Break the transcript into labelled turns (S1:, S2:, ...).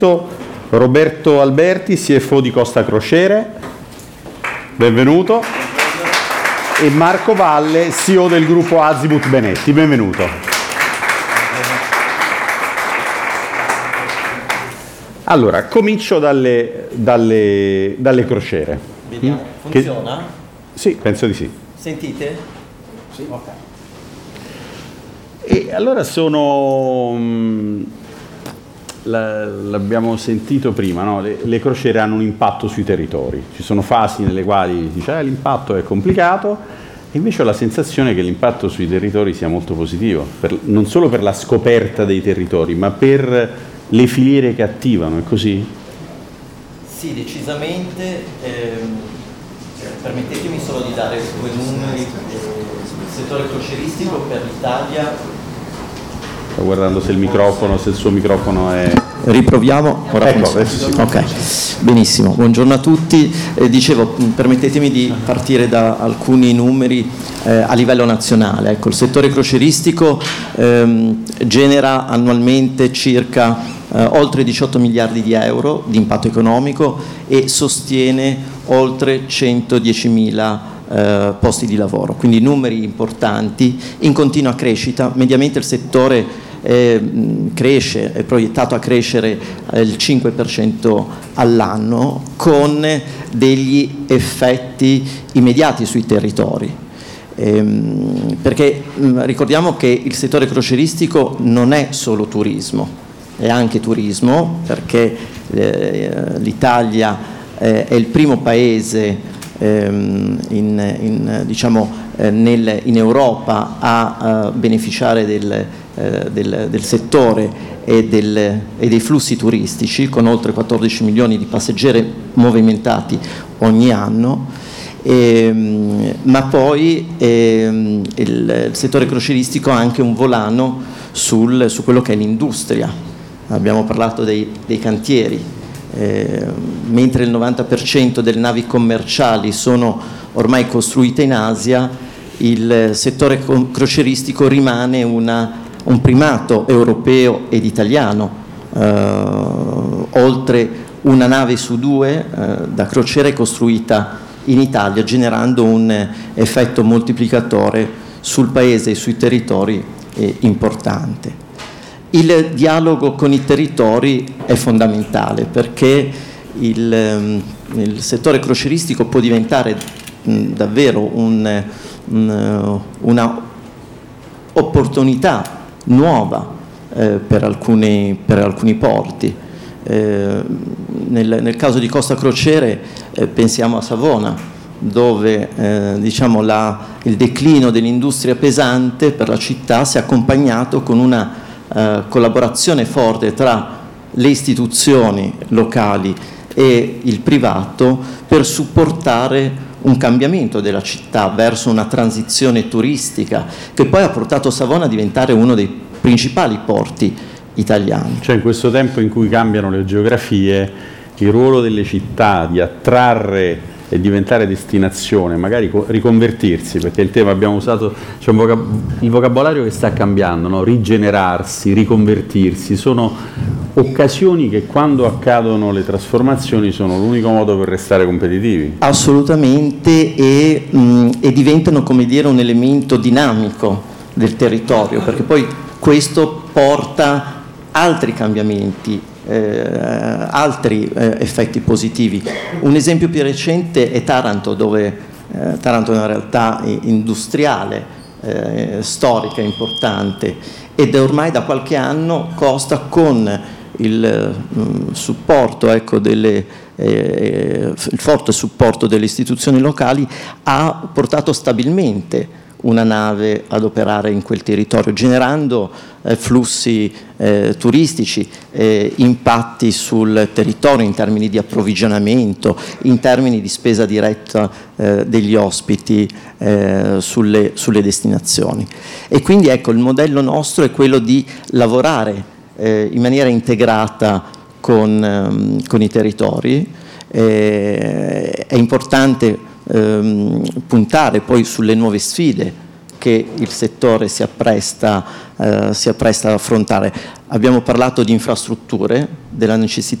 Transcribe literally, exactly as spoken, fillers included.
S1: Roberto Alberti, C F O di Costa Crociere, benvenuto, e Marco Valle, C E O del gruppo Azimut Benetti, benvenuto. Allora, comincio dalle, dalle, dalle crociere.
S2: Vediamo, funziona?
S1: Che, sì, penso di sì.
S2: Sentite? Sì. Ok.
S1: E allora sono... Mh, l'abbiamo sentito prima, no? le, le crociere hanno un impatto sui territori, ci sono fasi nelle quali dice eh, l'impatto è complicato, e invece ho la sensazione che l'impatto sui territori sia molto positivo, per, non solo per la scoperta dei territori, ma per le filiere che attivano, è così?
S2: Sì, decisamente. Ehm, permettetemi solo di dare due numeri. Il settore crocieristico per l'Italia...
S1: Sto guardando se il microfono, se il suo microfono è...
S2: Riproviamo, ora
S1: ecco,
S2: funziona. Sì. Ok, benissimo, buongiorno a tutti. Eh, dicevo, permettetemi di partire da alcuni numeri eh, a livello nazionale. Ecco, il settore crocieristico ehm, genera annualmente circa eh, oltre diciotto miliardi di euro di impatto economico e sostiene oltre centodiecimila Eh, posti di lavoro, quindi numeri importanti in continua crescita. Mediamente il settore eh, cresce, è proiettato a crescere eh, il cinque per cento all'anno, con degli effetti immediati sui territori. Ehm, perché mh, ricordiamo che il settore crocieristico non è solo turismo, è anche turismo, perché eh, l'Italia eh, è il primo paese In, in, diciamo, eh, nel, in Europa a uh, beneficiare del, eh, del, del settore e, del, e dei flussi turistici, con oltre quattordici milioni di passeggeri movimentati ogni anno, e, ma poi eh, il, il settore crocieristico ha anche un volano sul, su quello che è l'industria. Abbiamo parlato dei, dei cantieri. Eh, mentre il novanta per cento delle navi commerciali sono ormai costruite in Asia, il settore crocieristico rimane una, un primato europeo ed italiano. Eh, oltre una nave su due eh, da crociera è costruita in Italia, generando un effetto moltiplicatore sul paese e sui territori eh, importante. Il dialogo con i territori è fondamentale, perché il, il settore crocieristico può diventare mh, davvero un, un, una opportunità nuova eh, per, alcuni, per alcuni porti. Eh, nel, nel caso di Costa Crociere eh, pensiamo a Savona, dove eh, diciamo la, il declino dell'industria pesante per la città si è accompagnato con una Uh, collaborazione forte tra le istituzioni locali e il privato per supportare un cambiamento della città verso una transizione turistica che poi ha portato Savona a diventare uno dei principali porti italiani.
S1: Cioè, in questo tempo in cui cambiano le geografie, il ruolo delle città di attrarre e diventare destinazione, magari riconvertirsi, perché il tema abbiamo usato, c'è un vocab- il vocabolario che sta cambiando, no? Rigenerarsi, riconvertirsi, sono occasioni che quando accadono le trasformazioni sono l'unico modo per restare competitivi.
S2: Assolutamente, e, mh, e diventano, come dire, un elemento dinamico del territorio, perché poi questo porta altri cambiamenti, Eh, altri eh, effetti positivi. Un esempio più recente è Taranto, dove eh, Taranto è una realtà industriale, eh, storica, importante, ed ormai da qualche anno Costa, con il mh, supporto ecco, delle, eh, il forte supporto delle istituzioni locali, ha portato stabilmente una nave ad operare in quel territorio, generando eh, flussi eh, turistici, eh, impatti sul territorio in termini di approvvigionamento, in termini di spesa diretta eh, degli ospiti eh, sulle, sulle destinazioni. E quindi ecco, il modello nostro è quello di lavorare eh, in maniera integrata con, ehm, con i territori. Eh, è importante ehm, puntare poi sulle nuove sfide che il settore si appresta, eh, si appresta ad affrontare. Abbiamo parlato di infrastrutture, della necessità